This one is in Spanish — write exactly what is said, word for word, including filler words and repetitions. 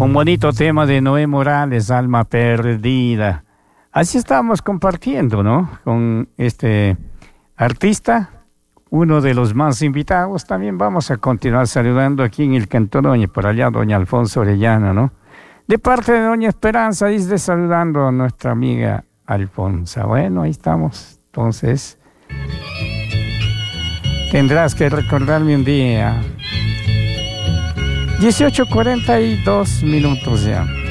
Un bonito tema de Noé Morales, Alma Perdida. Así estamos compartiendo, ¿no? Con este artista, uno de los más invitados. También vamos a continuar saludando aquí en el Cantón Oña, por allá doña Alfonso Orellana, ¿no? De parte de doña Esperanza, dice saludando a nuestra amiga Alfonso. Bueno, ahí estamos. Entonces, tendrás que recordarme un día. dieciocho cuarenta y dos minutos ya.